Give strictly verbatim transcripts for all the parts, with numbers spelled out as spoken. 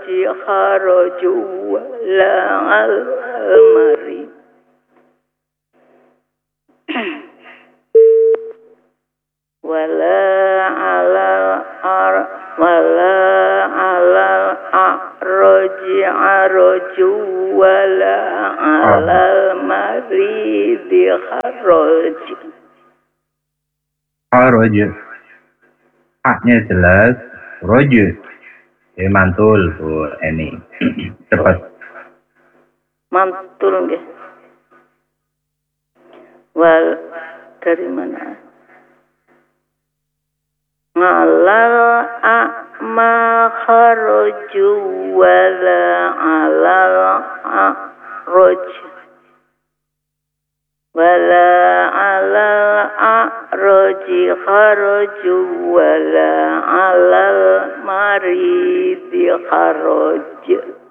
kharaju wala al-mari wala ala ar wala ala a'raji araju wala ala al-maridi kharaju. Kharaj. A-nya jelas, roju. Ya, mantul Bu Eni. Cepat. Mantul nggih. Wal dari mana? Ngalal a'ma kharaju wala alal a'raj wala alal a'raji kharaju wala alal maridi kharaj.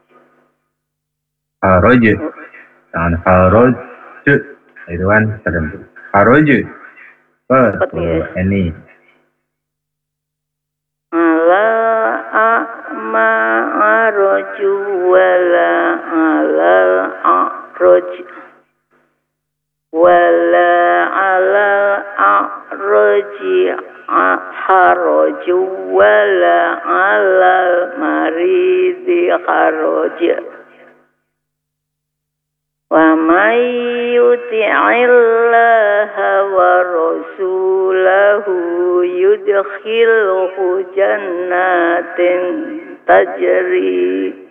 Kharaj. Jangan kharaj. Itu kan tertentu. Kharaj. Betul. Ini. Ala a'ma araju wala alal a'raj wala alal a'raji haraju wala alal maridi kharaj. Wa may yuti'illaha wa rasulahu yudkhilhu jannatin tajri